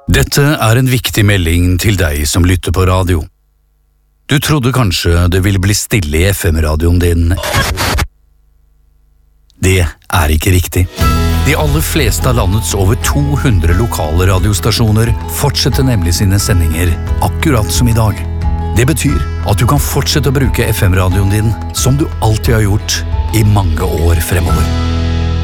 Dette en viktig melding til deg som lytter på radio. Du trodde kanskje det ville bli stille i FM-radioen din. Det ikke riktig. De aller fleste av landets over 200 lokale radiostasjoner fortsetter nemlig sine sendinger akkurat som i dag. Det betyr at du kan fortsette å bruke FM-radioen din som du alltid har gjort i mange år fremover.